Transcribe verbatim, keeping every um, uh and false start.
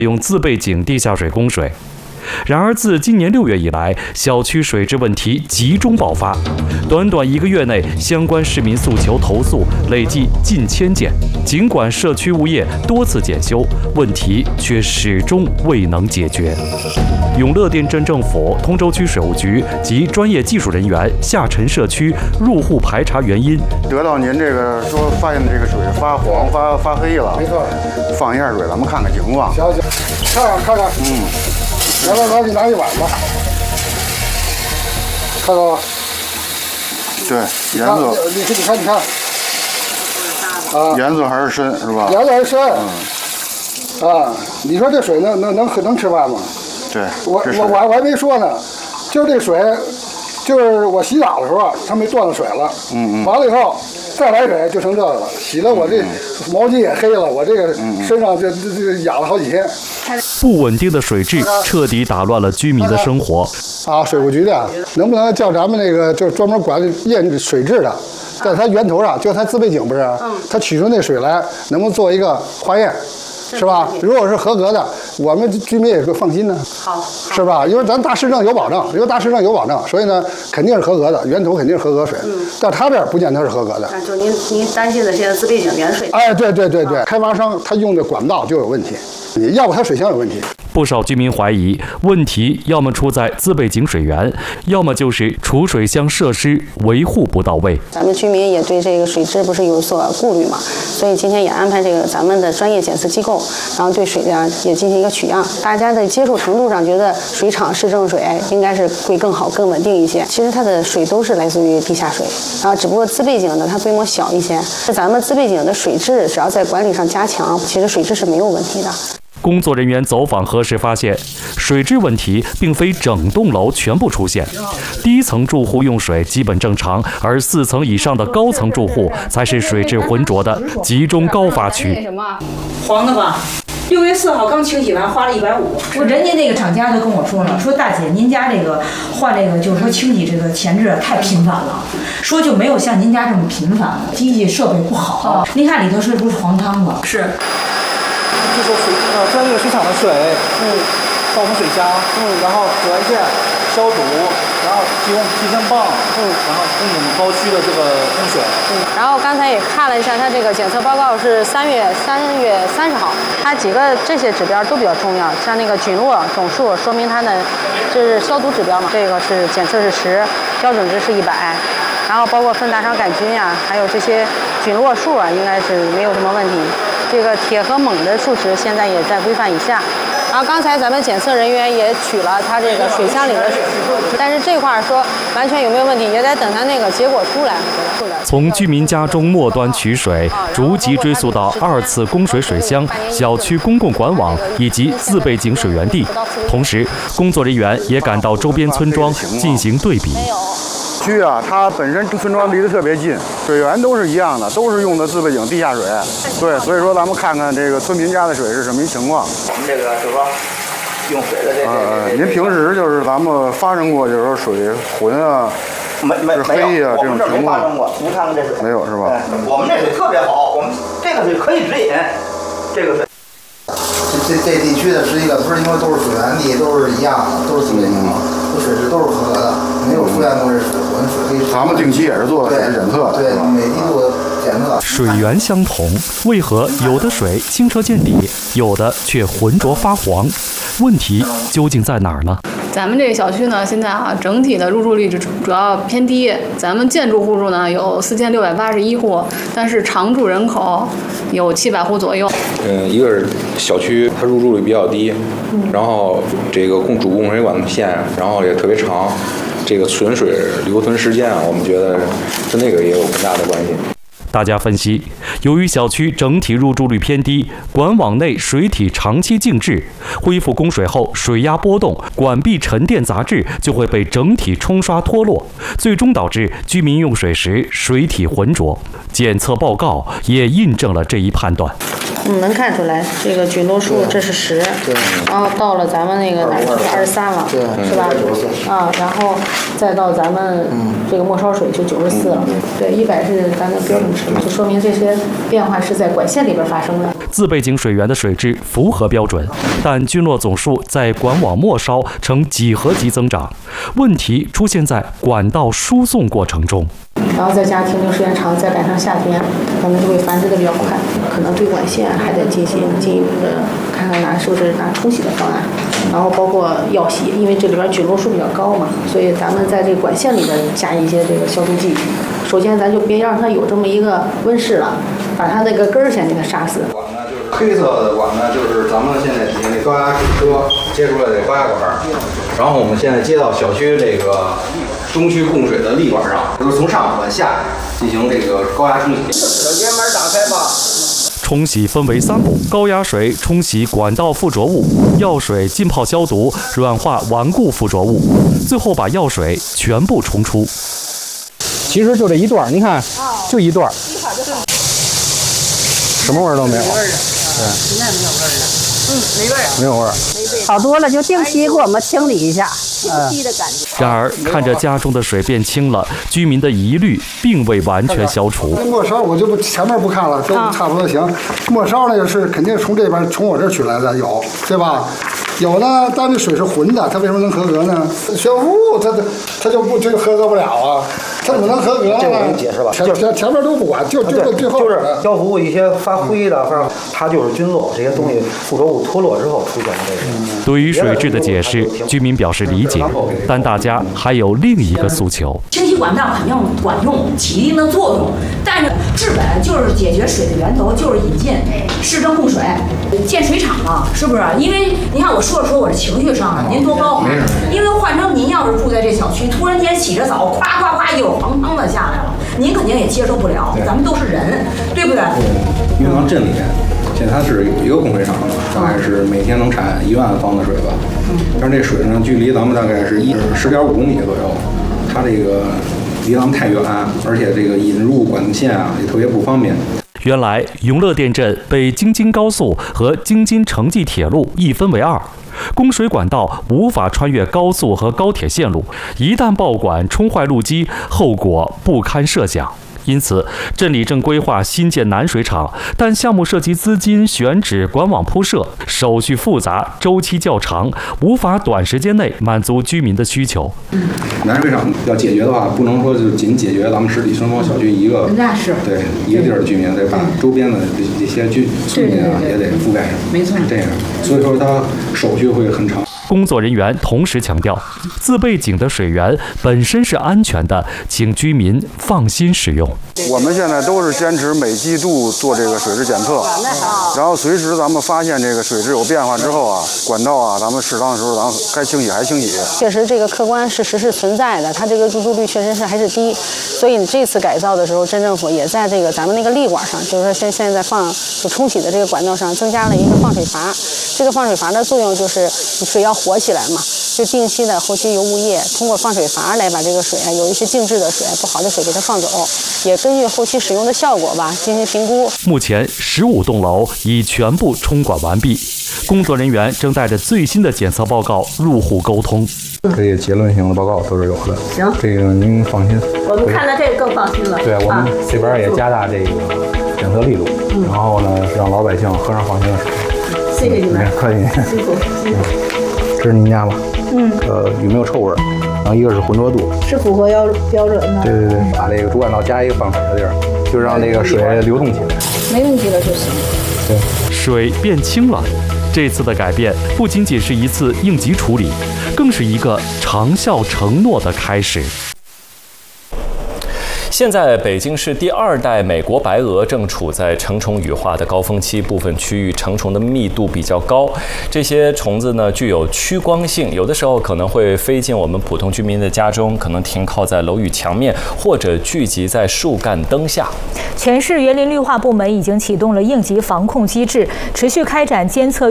用自备井地下水供水。然而，自今年六月以来，小区水质问题集中爆发，短短一个月内，相关市民诉求投诉累计近千件。尽管社区物业多次检修，问题却始终未能解决。永乐店镇政府、通州区水务局及专业技术人员下沉社区入户排查原因， 得到您这个说发现这个水发黄、发发黑了， 没错， 放一下水，咱们看看情况。 行行，看看看看，嗯。来来来，给你拿一碗吧，看到了？ 对，颜色， 你你看你看，啊， 颜色还是深是吧？ 颜色还是深，嗯，啊，你说这水能能能能吃饭吗？ 对， 我我我我还没说呢，就是这水，就是我洗澡的时候，它没断了水了，嗯嗯，完了以后再来水就成这个了，洗了我这毛巾也黑了，我这个身上这这这痒了好几天。 不稳定的水质彻底打乱了居民的生活。 啊，水务局的能不能叫咱们那个就是专门管验水质的，在它源头上，就它自备井不是，它取出那水来，能不能做一个化验？是吧？如果是合格的，我们居民也会放心呢。 好， 是吧？因为咱大市政有保证，因为大市政有保证，所以呢，肯定是合格的，源头肯定是合格水。嗯。但他这儿不见得是合格的。 那就您您担心的现在自备井原水。 哎，对对对对，开发商他用的管道就有问题，你要不他水箱有问题。 不少居民怀疑，问题要么出在自备井水源，要么就是储水箱设施维护不到位。 咱们居民也对这个水质不是有所顾虑嘛，所以今天也安排这个咱们的专业检测机构，然后对水量也进行一个取样。大家的接受程度上觉得水厂市政水应该是会更好、更稳定一些。其实它的水都是来自于地下水，然后只不过自备井呢它规模小一些。咱们自备井的水质只要在管理上加强，其实水质是没有问题的。 工作人员走访核实发现，水质问题并非整栋楼全部出现，低层住户用水基本正常，而四层以上的高层住户才是水质浑浊的集中高发区。 黄的吧？六月四号刚清洗完，花了一百五。 我人家那个厂家都跟我说了，说大姐您家这个换这个就是说清洗这个前置太频繁了，说就没有像您家这么频繁了，机器设备不好。您看里头是不是黄汤了？ 是。 就说水呃专业水厂的水，嗯，到我们水箱，嗯，然后紫外线消毒，然后提供提升泵，嗯，然后供我们包区的这个供水。 嗯，然后刚才也看了一下，它这个检测报告是三月三月三十号，它几个这些指标都比较重要，像那个菌落总数，说明它的这是消毒指标嘛，这个是检测是十，标准值是一百。然后包括酚大肠杆菌呀、啊，还有这些菌落数啊，应该是没有什么问题。这个铁和锰的数值现在也在规范以下。然后刚才咱们检测人员也取了它这个水箱里的水，但是这块说完全有没有问题，也得等它那个结果出来。 从居民家中末端取水，逐级追溯到二次供水水箱、小区公共管网以及自备井水源地。同时，工作人员也赶到周边村庄进行对比。 区啊，它本身跟村庄离得特别近，水源都是一样的，都是用的自备井地下水。对，所以说咱们看看这个村民家的水是什么情况。 我们这个就是说用水的这个。 呃，您平时就是咱们发生过就是说水浑啊， 没没是黑啊这种情况？ 没发生过。您看看这水。 没有是吧？ 我们这水特别好，我们这个水可以直饮，这个水。 这这地区的实际上不是因为都是水源地，都是一样的，都是自备井，这水质都是合格的，没有出现过这水浑水黑。 咱们定期也是做水质检测， 对，每季度检测。 水源相同，为何有的水清澈见底，有的却浑浊发黄？问题究竟在哪儿呢？ 咱们这个小区呢，现在啊，整体的入住率主主要偏低。咱们建筑户数呢有四千六百八十一户，但是常住人口有七百户左右。 嗯，一个是小区它入住率比较低，然后这个供主供水管线，然后也特别长，这个存水留存时间啊，我们觉得跟那个也有很大的关系。 大家分析，由于小区整体入住率偏低，管网内水体长期静置，恢复供水后水压波动，管壁沉淀杂质就会被整体冲刷脱落，最终导致居民用水时水体浑浊。检测报告也印证了这一判断。 嗯，能看出来这个菌落数这是十， 对， 然后到了咱们那个哪儿是二十三了， 对， 是吧？啊，然后再到咱们这个末梢水就九十四了，对，一百是咱的标准值，就说明这些变化是在管线里边发生的。 自备井水源的水质符合标准，但菌落总数在管网末梢呈几何级增长，问题出现在管道输送过程中。 然后在家停留时间长，再赶上夏天，可能就会繁殖的比较快，可能对管线还得进行进一步的看看拿是不是拿冲洗的方案，然后包括药洗，因为这里边菌落数比较高嘛，所以咱们在这个管线里边加一些这个消毒剂。首先咱就别让它有这么一个温室了，把它那个根儿先给它杀死。 黑色的管呢，就是咱们现在体现这高压水车接出来的高压管，然后我们现在接到小区这个东区供水的立管上，就是从上往下进行这个高压冲洗。把烟门打开吧。 冲洗分为三步：高压水冲洗管道附着物，药水浸泡消毒，软化顽固附着物，最后把药水全部冲出。 其实就这一段，你看，就一段，什么味儿都没有。对， 现在没有味儿了。嗯，没味儿。 没有味儿。 好多了，就定期给我们清理一下，清晰的感觉。 然而，看着家中的水变清了，居民的疑虑并未完全消除。 末梢我就不前面不看了，都差不多行。末梢那个是肯定从这边从我这儿取来的，有对吧？有呢，但是水是浑的，它为什么能合格呢？悬浮物它它就不就合格不了啊？它怎么能合格呢？ 这我给你解释吧， 前前前面都不管，就就这最后就是漂浮物一些发灰的，反正它就是菌落，这些东西附着物脱落之后出现的这个。 对于水质的解释，居民表示理解，但大家还有另一个诉求： 清洗管道肯定管用，起一定的作用，但是治本就是解决水的源头，就是引进市政供水，建水厂嘛，是不是？因为你看我说了说我这情绪上了，您多包涵。因为换成您要是住在这小区，突然间洗着澡，咵咵咵一会儿黄汤的下来了，您肯定也接受不了。咱们都是人，对不对？ 因为咱镇里面现在它是有一个供水厂，大概是每天能产一万方的水吧。但是这水呢，距离咱们大概是一十点五公里左右，它这个离咱们太远，而且这个引入管线啊也特别不方便。 原来永乐店镇被京津高速和京津城际铁路一分为二，供水管道无法穿越高速和高铁线路，一旦爆管冲坏路基，后果不堪设想。因此，镇里正规划新建南水厂，但项目涉及资金选址、管网铺设，手续复杂，周期较长，无法短时间内满足居民的需求。 南水厂要解决的话，不能说就仅解决咱们十里春风小区一个， 那是对一个地儿的居民，得把周边的这些居村民啊也得覆盖上。 没错， 这样，所以说它手续会很长。 工作人员同时强调，自备井的水源本身是安全的，请居民放心使用。 我们现在都是坚持每季度做这个水质检测，然后随时咱们发现这个水质有变化之后啊，管道啊，咱们适当的时候咱们该清洗还清洗。 确实，这个客观事实是存在的，它这个入住率确实是还是低，所以这次改造的时候，镇政府也在这个咱们那个立管上，就是说现现在放就冲洗的这个管道上增加了一个放水阀。这个放水阀的作用就是水要活起来嘛，就定期的后期由物业通过放水阀来把这个水啊，有一些静置的水、不好的水给它放走，也根据后期使用的效果吧进行评估。 目前十五栋楼已全部冲管完毕，工作人员正带着最新的检测报告入户沟通。 这些结论性的报告都是有的。 行， 这个您放心。 我们看到这个更放心了。 对，我们这边也加大这个检测力度， 嗯、 然后呢，让老百姓喝上放心的水。 谢谢你们， 客气， 辛苦辛苦。 这是您家吗？ 嗯。 呃，有没有臭味？然后一个是浑浊度， 是符合要标准的。 对对对，把这个主管道加一个放水的地儿，就让这个水流动起来。 没问题了就行。 对， 水变清了。这次的改变不仅仅是一次应急处理，更是一个长效承诺的开始。现在北京市第二代美国白鹅正处在成虫羽化的高峰期，部分区域成虫的密度比较高。这些虫子呢具有趋光性，有的时候可能会飞进我们普通居民的家中，可能停靠在楼宇墙面，或者聚集在树干灯下。 全市园林绿化部门已经启动了应急防控机制，持续开展监测